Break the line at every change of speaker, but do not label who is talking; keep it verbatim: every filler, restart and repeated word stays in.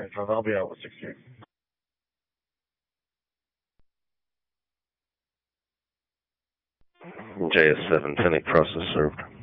right, so I'll be out with sixteen.
J S seven, Fennec process served.